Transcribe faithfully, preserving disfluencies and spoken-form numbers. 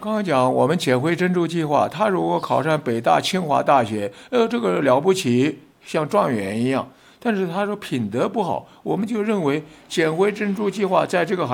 刚刚讲我们捡回珍珠计划，他如果考上北大、清华大学，呃，这个了不起，像状元一样。但是他说品德不好，我们就认为捡回珍珠计划在这个行